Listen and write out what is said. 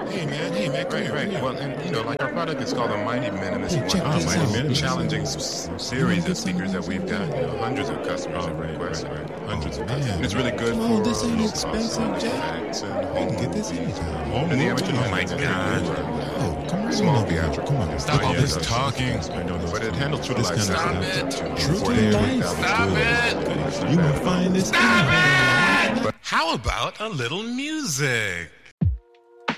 Hey man, come Right. here. Well, and like our product is called the Mighty Minimus. Hey, check One of this the out. most challenging series of speakers that we've got. Hundreds of customers have requested. Hundreds of customers. And it's really good Come on, for this ain't low-cost expensive, sound Jack. effects and You home can get this movies. anytime. And the amateur Oh my audience. God. Oh, come right Small on over here. theatrical. Come on. Stop all Yeah, this yeah. talking. I know those. But it handles true This life kind of sound. stuff. To True to 48,000 life. Stop Good. it. You will find this. How about a little music?